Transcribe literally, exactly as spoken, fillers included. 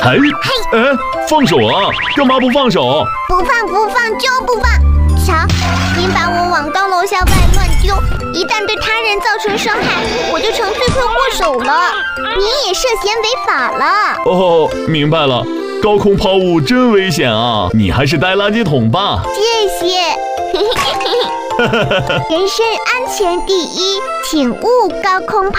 哎哎，放手啊！干嘛不放手？ 不放不放就不放！瞧，您把我往高楼下外乱丢，一旦对他人造成伤害，我就成罪魁祸首了。您也涉嫌违法了。 哦，明白了。高空抛物真危险啊！你还是带垃圾桶吧。 谢谢。人身安全第一，请勿高空抛物。